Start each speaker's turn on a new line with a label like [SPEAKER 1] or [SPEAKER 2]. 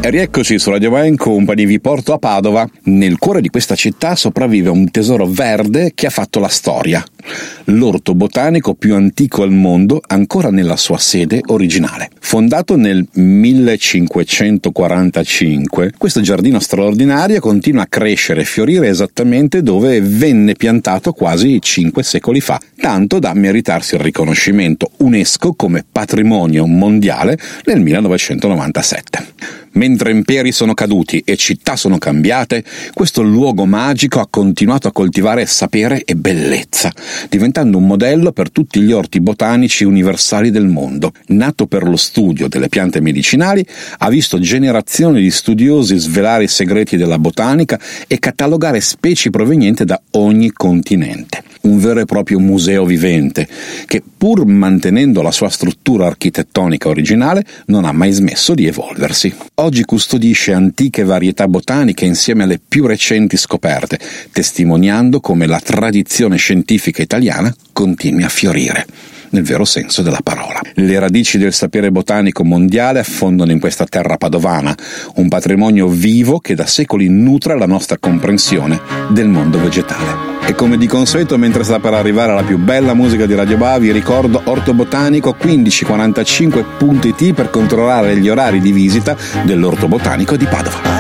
[SPEAKER 1] E rieccoci su Radio Va in Company, vi porto a Padova. Nel cuore di questa città sopravvive un tesoro verde che ha fatto la storia. L'orto botanico più antico al mondo, ancora nella sua sede originale. Fondato nel 1545, questo giardino straordinario continua a crescere e fiorire esattamente dove venne piantato quasi 5 secoli fa, tanto da meritarsi il riconoscimento UNESCO come patrimonio mondiale nel 1997. Mentre imperi sono caduti e città sono cambiate, questo luogo magico ha continuato a coltivare sapere e bellezza, diventando un modello per tutti gli orti botanici universali del mondo. Nato per lo studio delle piante medicinali, ha visto generazioni di studiosi svelare i segreti della botanica e catalogare specie provenienti da ogni continente. Un vero e proprio museo vivente, che pur mantenendo la sua struttura architettonica originale, non ha mai smesso di evolversi. Oggi custodisce antiche varietà botaniche insieme alle più recenti scoperte, testimoniando come la tradizione scientifica italiana continui a fiorire, nel vero senso della parola. Le radici del sapere botanico mondiale affondano in questa terra padovana, un patrimonio vivo che da secoli nutre la nostra comprensione del mondo vegetale. E come di consueto, mentre sta per arrivare la più bella musica di Radio Va, vi ricordo Orto Botanico 1545.it per controllare gli orari di visita dell'Orto Botanico di Padova.